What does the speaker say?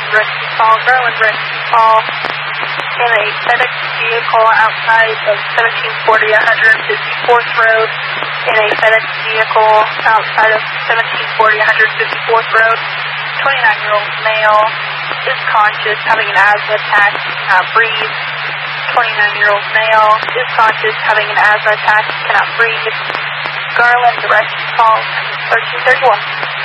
rescue call. Garland rescue call in a FedEx vehicle outside of 1740 154th Road. In a FedEx vehicle outside of 1740 154th Road. 29-year-old male is conscious, having an asthma attack, cannot breathe. 29-year-old male is conscious, having an asthma attack, cannot breathe. Garland rescue call 1331.